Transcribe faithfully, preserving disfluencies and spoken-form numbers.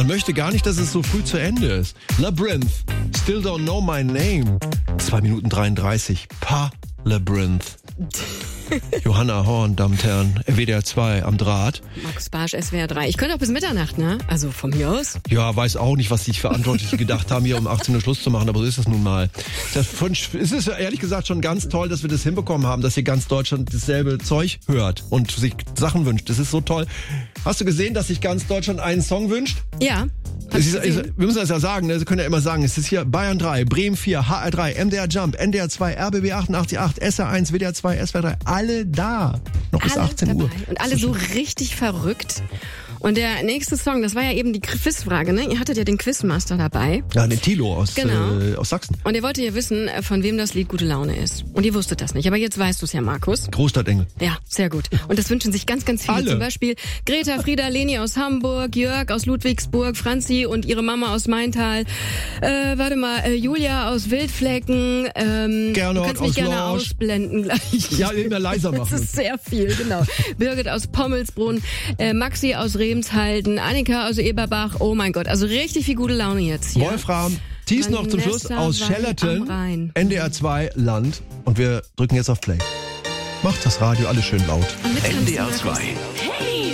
Man möchte gar nicht, dass es so früh zu Ende ist. Labyrinth, Still Don't Know My Name. zwei Minuten dreiunddreißig. Pa Labyrinth. Johanna Horn, Damen und Herren, W D R zwei am Draht. Markus Barsch, S W R drei. Ich könnte auch bis Mitternacht, ne? Also von mir aus. Ja, weiß auch nicht, was die Verantwortlichen gedacht haben, hier um achtzehn Uhr Schluss zu machen, aber so ist das nun mal. Das, es ist ehrlich gesagt schon ganz toll, dass wir das hinbekommen haben, dass hier ganz Deutschland dasselbe Zeug hört und sich Sachen wünscht. Das ist so toll. Hast du gesehen, dass sich ganz Deutschland einen Song wünscht? Ja. Es ist, es, wir müssen das ja sagen, ne? Sie können ja immer sagen, es ist hier Bayern drei, Bremen vier, H R drei, M D R Jump, N D R zwei, R B B achtundachtzig Komma acht, S R eins, W D R zwei, S W R drei, alle da. Noch bis alle achtzehn Uhr. Dabei. Und alle so richtig verrückt. Und der nächste Song, das war ja eben die Quizfrage, ne? Ihr hattet ja den Quizmaster dabei. Ja, den Thilo aus, genau. äh, aus Sachsen. Und ihr wolltet ja wissen, von wem das Lied Gute Laune ist. Und ihr wusstet das nicht. Aber jetzt weißt du es ja, Markus. Großstadtengel. Ja, sehr gut. Und das wünschen sich ganz, ganz viele. Alle. Zum Beispiel Greta, Frieda, Leni aus Hamburg, Jörg aus Ludwigsburg, Franzi und ihre Mama aus Maintal. Äh, warte mal, äh, Julia aus Wildflecken. Ähm, Gernot du kannst mich aus gerne Lorsch. ausblenden gleich. Ja, immer leiser machen. Das ist sehr viel, genau. Birgit aus Pommelsbrunn, äh, Maxi aus Remshalden, Annika aus Eberbach. Oh mein Gott, also richtig viel gute Laune jetzt hier. Wolfram, Thies noch zum Schluss Vanessa aus Weil Schellerton, am Rhein. N D R zwei Land. Und wir drücken jetzt auf Play. Macht das Radio alles schön laut. Und mit N D R Markus. zwei. Hey!